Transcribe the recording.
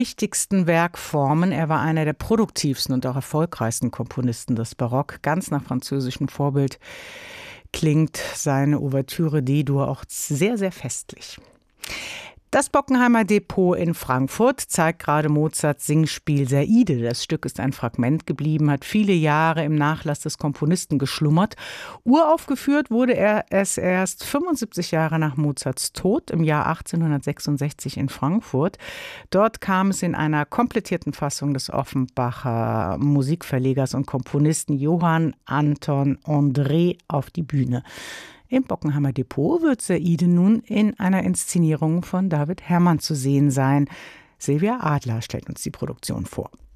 Wichtigsten Werkformen. Er war einer der produktivsten und auch erfolgreichsten Komponisten des Barock. Ganz nach französischem Vorbild klingt seine Ouvertüre D-Dur auch sehr, sehr festlich. Das Bockenheimer Depot in Frankfurt zeigt gerade Mozarts Singspiel Saide. Das Stück ist ein Fragment geblieben, hat viele Jahre im Nachlass des Komponisten geschlummert. Uraufgeführt wurde es erst 75 Jahre nach Mozarts Tod im Jahr 1866 in Frankfurt. Dort kam es in einer komplettierten Fassung des Offenbacher Musikverlegers und Komponisten Johann Anton André auf die Bühne. Im Bockenheimer Depot wird Saide nun in einer Inszenierung von David Herrmann zu sehen sein. Silvia Adler stellt uns die Produktion vor.